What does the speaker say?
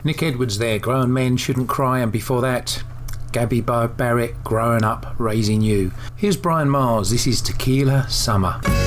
Nick Edwards there, Grown Men Shouldn't Cry, and before that, Gabby Barrett, Growing Up, Raising You. Here's Brian Mars, this is Tequila Summer.